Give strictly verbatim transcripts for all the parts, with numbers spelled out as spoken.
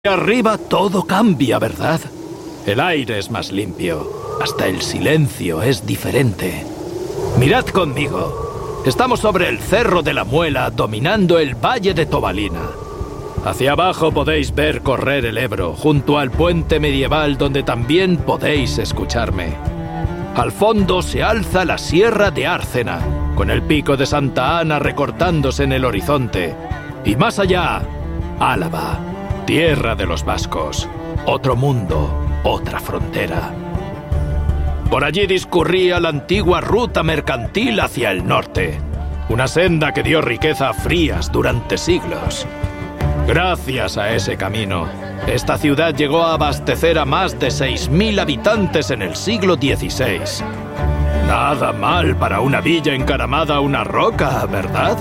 Arriba todo cambia, ¿verdad? El aire es más limpio. Hasta el silencio es diferente. Mirad conmigo. Estamos sobre el Cerro de la Muela, dominando el Valle de Tobalina. Hacia abajo podéis ver correr el Ebro, junto al puente medieval donde también podéis escucharme. Al fondo se alza la Sierra de Árcena, con el pico de Santa Ana recortándose en el horizonte. Y más allá, Álava, tierra de los vascos. Otro mundo, otra frontera. Por allí discurría la antigua ruta mercantil hacia el norte. Una senda que dio riqueza a Frías durante siglos. Gracias a ese camino, esta ciudad llegó a abastecer a más de seis mil habitantes en el siglo dieciséis. Nada mal para una villa encaramada a una roca, ¿verdad?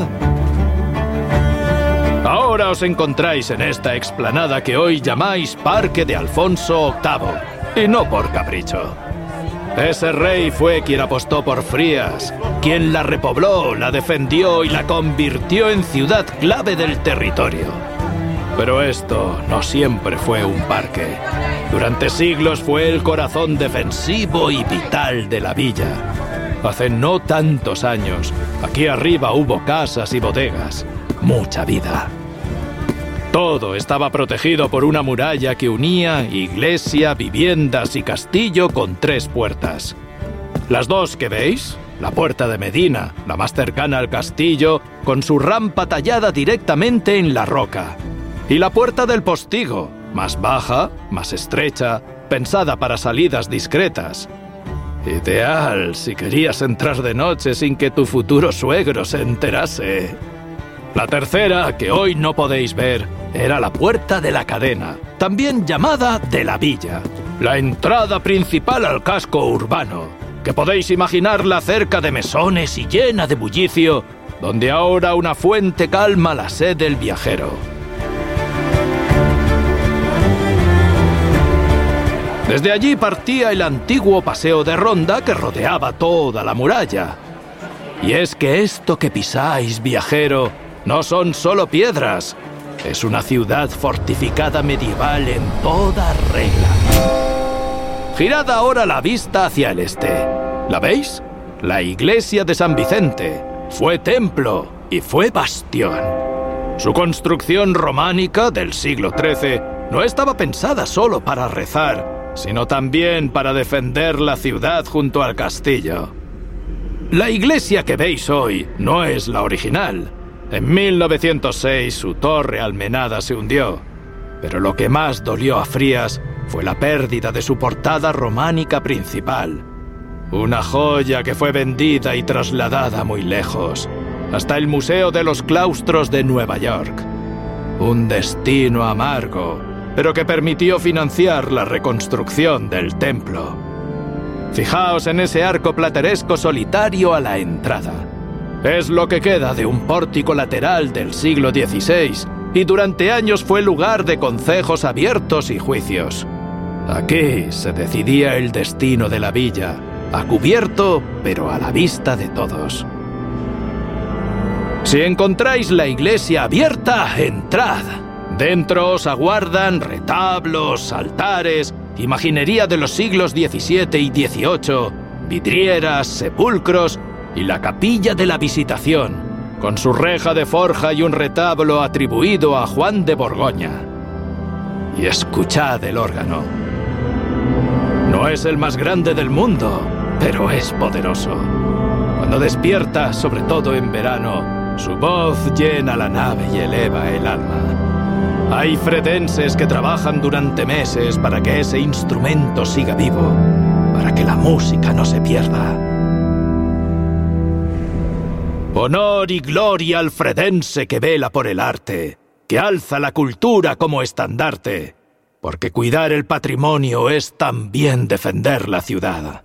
Ahora os encontráis en esta explanada que hoy llamáis Parque de Alfonso octavo, y no por capricho. Ese rey fue quien apostó por Frías, quien la repobló, la defendió y la convirtió en ciudad clave del territorio. Pero esto no siempre fue un parque. Durante siglos fue el corazón defensivo y vital de la villa. Hace no tantos años, aquí arriba hubo casas y bodegas. Mucha vida. Todo estaba protegido por una muralla que unía iglesia, viviendas y castillo con tres puertas. Las dos que veis, la puerta de Medina, la más cercana al castillo, con su rampa tallada directamente en la roca. Y la puerta del Postigo, más baja, más estrecha, pensada para salidas discretas. Ideal si querías entrar de noche sin que tu futuro suegro se enterase. La tercera, que hoy no podéis ver, era la Puerta de la Cadena, también llamada de la Villa, la entrada principal al casco urbano, que podéis imaginarla cerca de mesones y llena de bullicio, donde ahora una fuente calma la sed del viajero. Desde allí partía el antiguo paseo de ronda que rodeaba toda la muralla. Y es que esto que pisáis, viajero, no son solo piedras. Es una ciudad fortificada medieval en toda regla. Girad ahora la vista hacia el este. ¿La veis? La iglesia de San Vicente. Fue templo y fue bastión. Su construcción románica del siglo trece no estaba pensada solo para rezar, sino también para defender la ciudad junto al castillo. La iglesia que veis hoy no es la original. En mil novecientos seis su torre almenada se hundió, pero lo que más dolió a Frías fue la pérdida de su portada románica principal. Una joya que fue vendida y trasladada muy lejos, hasta el Museo de los Claustros de Nueva York. Un destino amargo, pero que permitió financiar la reconstrucción del templo. Fijaos en ese arco plateresco solitario a la entrada. Es lo que queda de un pórtico lateral del siglo dieciséis y durante años fue lugar de concejos abiertos y juicios. Aquí se decidía el destino de la villa, a cubierto pero a la vista de todos. Si encontráis la iglesia abierta, entrad. Dentro os aguardan retablos, altares, imaginería de los siglos diecisiete y dieciocho, vidrieras, sepulcros y la capilla de la Visitación, con su reja de forja y un retablo atribuido a Juan de Borgoña. Y escuchad el órgano. No es el más grande del mundo, pero es poderoso. Cuando despierta, sobre todo en verano, su voz llena la nave y eleva el alma. Hay fredenses que trabajan durante meses para que ese instrumento siga vivo, para que la música no se pierda. Honor y gloria al fredense que vela por el arte, que alza la cultura como estandarte, porque cuidar el patrimonio es también defender la ciudad.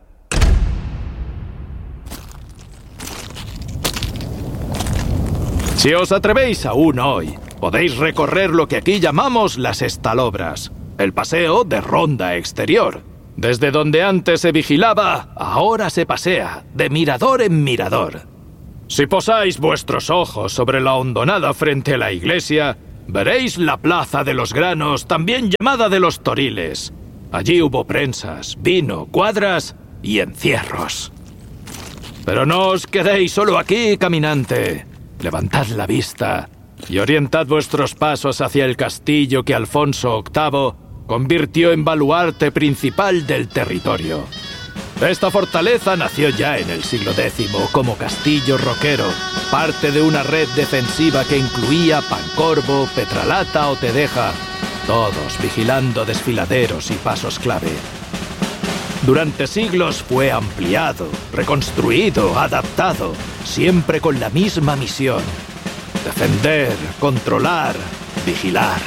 Si os atrevéis aún hoy, podéis recorrer lo que aquí llamamos las estalobras, el paseo de ronda exterior. Desde donde antes se vigilaba, ahora se pasea, de mirador en mirador. Si posáis vuestros ojos sobre la hondonada frente a la iglesia, veréis la plaza de los granos, también llamada de los toriles. Allí hubo prensas, vino, cuadras y encierros. Pero no os quedéis solo aquí, caminante. Levantad la vista y orientad vuestros pasos hacia el castillo que Alfonso octavo convirtió en baluarte principal del territorio. Esta fortaleza nació ya en el siglo décimo como castillo roquero, parte de una red defensiva que incluía Pancorbo, Petralata o Tedeja, todos vigilando desfiladeros y pasos clave. Durante siglos fue ampliado, reconstruido, adaptado, siempre con la misma misión: defender, controlar, vigilar.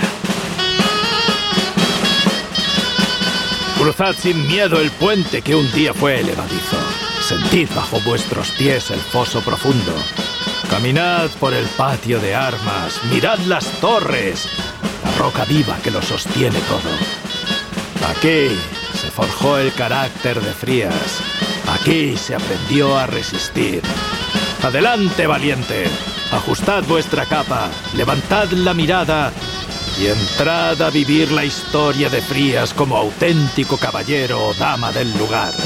Cruzad sin miedo el puente que un día fue elevadizo. Sentid bajo vuestros pies el foso profundo. Caminad por el patio de armas, mirad las torres, la roca viva que lo sostiene todo. Aquí se forjó el carácter de Frías. Aquí se aprendió a resistir. Adelante, valiente. Ajustad vuestra capa, levantad la mirada y entrad a vivir la historia de Frías como auténtico caballero o dama del lugar.